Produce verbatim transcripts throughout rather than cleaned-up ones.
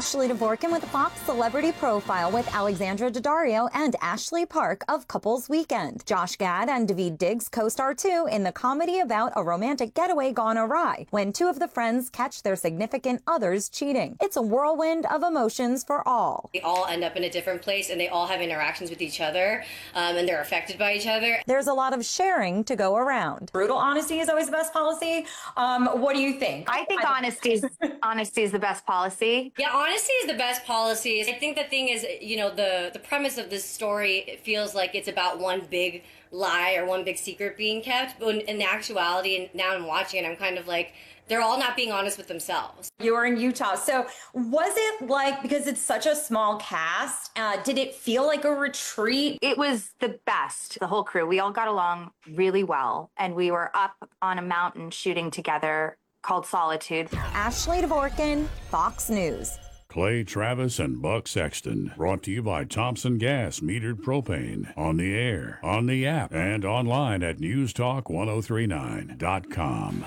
Ashley Dvorkin with Fox Celebrity Profile with Alexandra Daddario and Ashley Park of Couples Weekend. Josh Gad and Daveed Diggs co-star too in the comedy about a romantic getaway gone awry when two of the friends catch their significant others cheating. It's a whirlwind of emotions for all. They all end up in a different place and they all have interactions with each other um, and they're affected by each other. There's a lot of sharing to go around. Brutal honesty is always the best policy. Um, what do you think? I think honesty is honesty is the best policy. Yeah, honesty is the best policy. I think the thing is, you know, the, the premise of this story, it feels like it's about one big lie or one big secret being kept. But in actuality, and now I'm watching it, I'm kind of like, they're all not being honest with themselves. You were in Utah. So was it like, because it's such a small cast, uh, did it feel like a retreat? It was the best, the whole crew. We all got along really well. And we were up on a mountain shooting together called Solitude. Ashley Dvorkin, Fox News. Clay Travis and Buck Sexton, brought to you by Thompson Gas Metered Propane, on the air, on the app, and online at news talk ten thirty-nine dot com.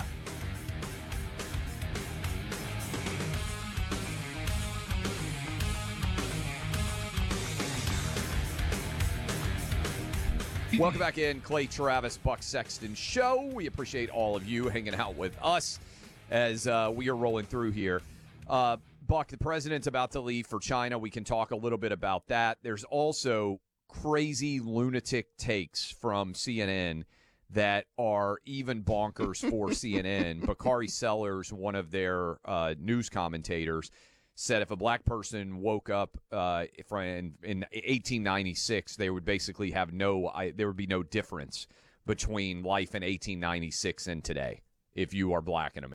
Welcome back in, Clay Travis, Buck Sexton Show. We appreciate all of you hanging out with us as uh, we are rolling through here. Uh, Buck, the president's about to leave for China. We can talk a little bit about that. There's also crazy lunatic takes from C N N that are even bonkers for C N N. Bakari Sellers, one of their uh, news commentators, said if a black person woke up uh, in, in eighteen ninety-six, they would basically have no, I, there would be no difference between life in eighteen ninety-six and today if you are black in America.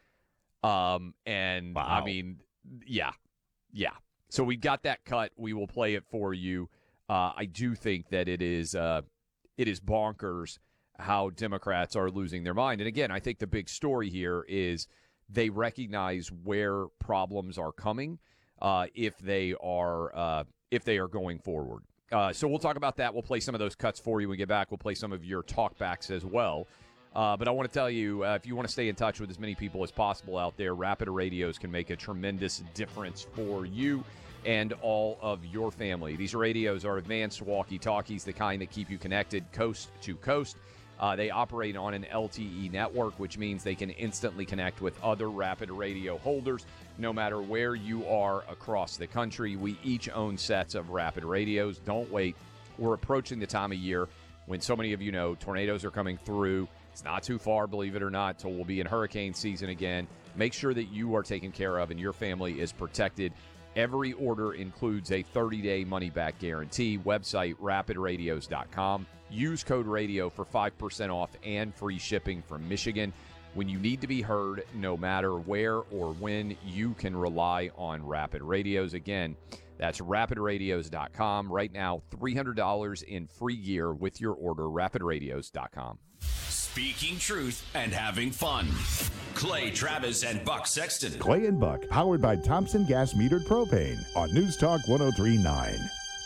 Um, and wow. I mean, yeah, yeah. So we got that cut. We will play it for you. Uh, I do think that it is, uh, it is bonkers how Democrats are losing their mind. And again, I think the big story here is they recognize where problems are coming. Uh, if they are uh, if they are going forward. Uh, so we'll talk about that. We'll play some of those cuts for you when we get back. We'll play some of your talkbacks as well. Uh, but I want to tell you, uh, if you want to stay in touch with as many people as possible out there, Rapid Radios can make a tremendous difference for you and all of your family. These radios are advanced walkie-talkies, the kind that keep you connected coast to coast. Uh, they operate on an L T E network, which means they can instantly connect with other Rapid Radio holders no matter where you are across the country. We each own sets of Rapid Radios. Don't wait. We're approaching the time of year when so many of you know tornadoes are coming through. It's not too far, believe it or not, till we'll be in hurricane season again. Make sure that you are taken care of and your family is protected. Every order includes a thirty-day money-back guarantee. Website, rapid radios dot com. Use code RADIO for five percent off and free shipping from Michigan. When you need to be heard, no matter where or when, you can rely on Rapid Radios. Again, that's rapid radios dot com. Right now, three hundred dollars in free gear with your order, rapid radios dot com. Speaking truth and having fun. Clay Travis and Buck Sexton. Clay and Buck, powered by Thompson Gas Metered Propane on News Talk ten thirty-nine.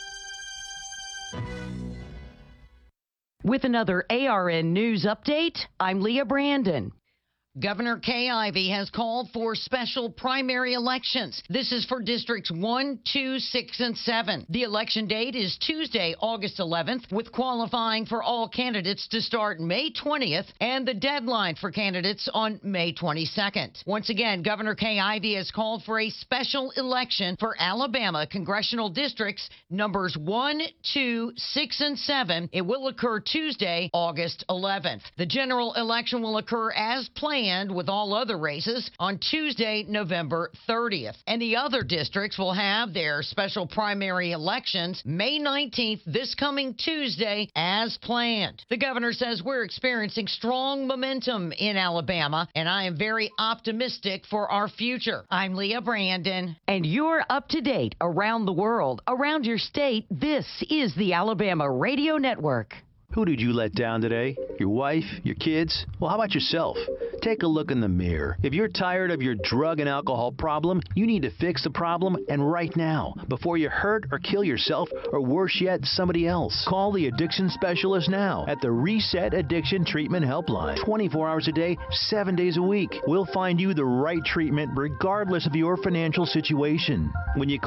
With another A R N News update, I'm Leah Brandon. Governor Kay Ivey has called for special primary elections. This is for districts one, two, six, and seven. The election date is Tuesday, August eleventh, with qualifying for all candidates to start May twentieth and the deadline for candidates on May twenty-second. Once again, Governor Kay Ivey has called for a special election for Alabama congressional districts numbers one, two, six, and seven. It will occur Tuesday, August eleventh. The general election will occur as planned with all other races on Tuesday, November thirtieth. And the other districts will have their special primary elections May nineteenth, this coming Tuesday, as planned. The governor says we're experiencing strong momentum in Alabama, and I am very optimistic for our future. I'm Leah Brandon. And you're up to date around the world, around your state. This is the Alabama Radio Network. Who did you let down today? Your wife? Your kids? Well, how about yourself? Take a look in the mirror. If you're tired of your drug and alcohol problem, you need to fix the problem, and right now, before you hurt or kill yourself, or worse yet, somebody else. Call the addiction specialist now at the Reset Addiction Treatment Helpline. twenty-four hours a day, seven days a week. We'll find you the right treatment regardless of your financial situation. When you